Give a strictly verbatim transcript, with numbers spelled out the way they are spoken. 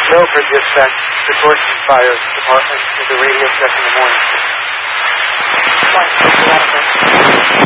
Milford dispatch the Torsion Fire Department to the radio check in the morning.